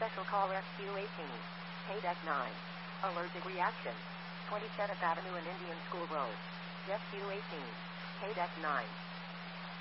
Special call SQ18. KDEC 9. Allergic reaction. 27th Avenue and Indian School Road. SQ18. KDEC 9.